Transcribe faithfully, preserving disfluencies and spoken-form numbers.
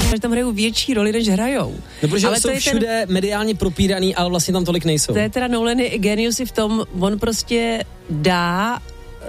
že tam hrajou větší roli, než hrajou. No, protože ale jsou to je všude ten, mediálně propíraný, ale vlastně tam tolik nejsou. To je teda Nolan genius i v tom, on prostě dá